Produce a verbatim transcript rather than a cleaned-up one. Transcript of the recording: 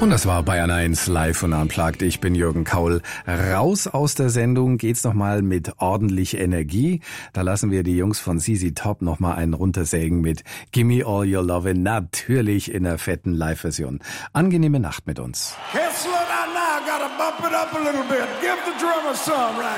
Und das war Bayern eins live und unplugged. Ich bin Jürgen Kaul. Raus aus der Sendung geht's nochmal mit ordentlich Energie. Da lassen wir die Jungs von Z Z Top nochmal einen runtersägen mit Gimme All Your Lovin', natürlich in der fetten Live-Version. Angenehme Nacht mit uns. Can't slow down now, gotta bump it up a little bit. Give the drummer some, right?